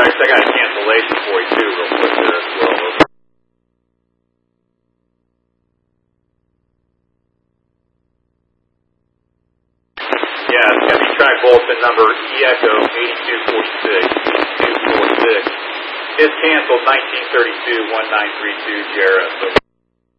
Actually, I got a cancellation for you too, real quick there as well. Yeah, it's going to be track bulletin number E-Echo 8246. 8246. It's canceled 1932-1932 Jarrah. So